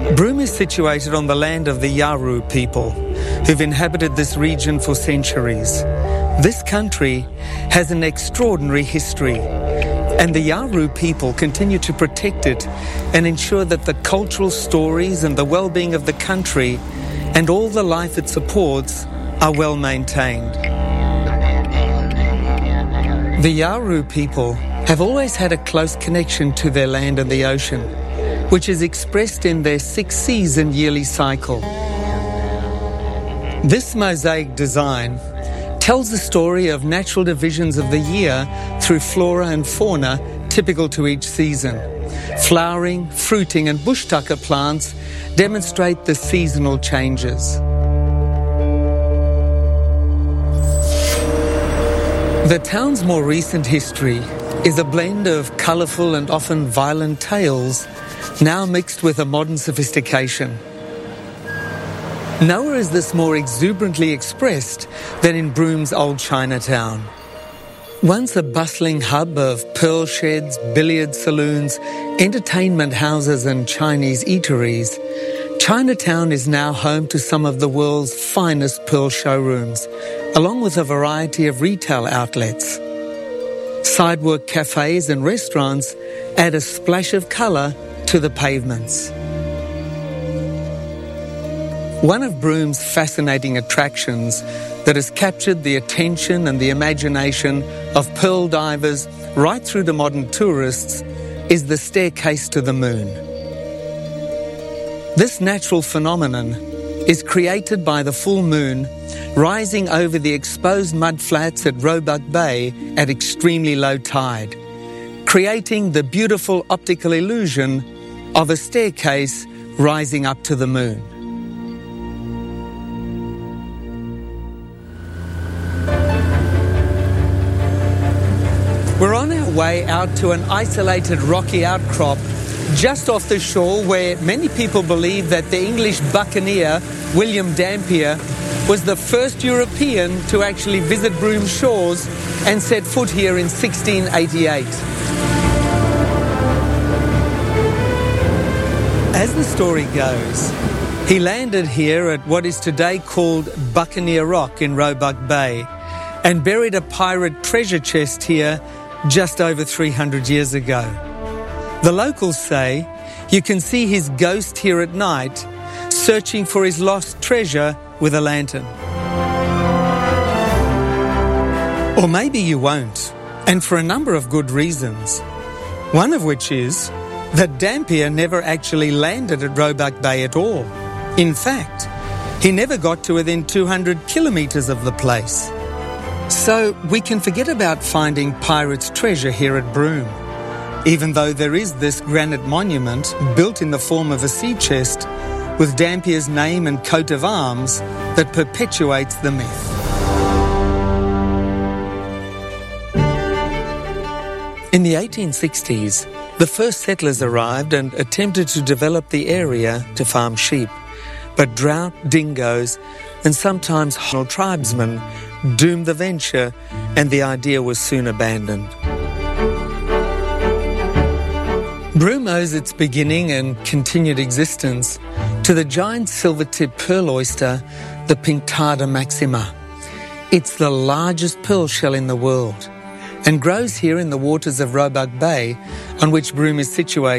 Broome is situated on the land of the Yawuru people, who've inhabited this region for centuries. This country has an extraordinary history, and the Yawuru people continue to protect it and ensure that the cultural stories and the well-being of the country and all the life it supports are well maintained. The Yawuru people have always had a close connection to their land and the ocean, which is expressed in their 6-season yearly cycle. This mosaic design tells the story of natural divisions of the year through flora and fauna typical to each season. Flowering, fruiting and bush tucker plants demonstrate the seasonal changes. The town's more recent history is a blend of colourful and often violent tales, now mixed with a modern sophistication. Nowhere is this more exuberantly expressed than in Broome's old Chinatown. Once a bustling hub of pearl sheds, billiard saloons, entertainment houses and Chinese eateries, Chinatown is now home to some of the world's finest pearl showrooms, along with a variety of retail outlets. Sidewalk cafes and restaurants add a splash of colour to the pavements. One of Broome's fascinating attractions that has captured the attention and the imagination of pearl divers right through to modern tourists is the staircase to the moon. This natural phenomenon is created by the full moon rising over the exposed mud flats at Roebuck Bay at extremely low tide, creating the beautiful optical illusion of a staircase rising up to the moon. We're on our way out to an isolated rocky outcrop just off the shore where many people believe that the English buccaneer William Dampier was the first European to actually visit Broome shores and set foot here in 1688. As the story goes, he landed here at what is today called Buccaneer Rock in Roebuck Bay and buried a pirate treasure chest here just over 300 years ago. The locals say you can see his ghost here at night, searching for his lost treasure with a lantern. Or maybe you won't, and for a number of good reasons. One of which is that Dampier never actually landed at Roebuck Bay at all. In fact, he never got to within 200 kilometres of the place. So we can forget about finding pirates' treasure here at Broome, even though there is this granite monument built in the form of a sea chest with Dampier's name and coat of arms that perpetuates the myth. In the 1860s, the first settlers arrived and attempted to develop the area to farm sheep, but drought, dingoes, and sometimes hostile tribesmen doomed the venture, and the idea was soon abandoned. Broome owes its beginning and continued existence to the giant silver-tipped pearl oyster, the Pinctada maxima. It's the largest pearl shell in the world and grows here in the waters of Roebuck Bay, on which Broome is situated.